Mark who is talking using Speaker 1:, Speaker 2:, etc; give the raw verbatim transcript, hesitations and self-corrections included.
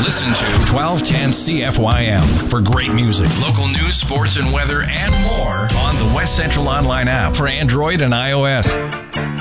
Speaker 1: Listen to twelve ten C F Y M for great music, local news, sports, and weather, and more on the West Central Online app for Android and iOS.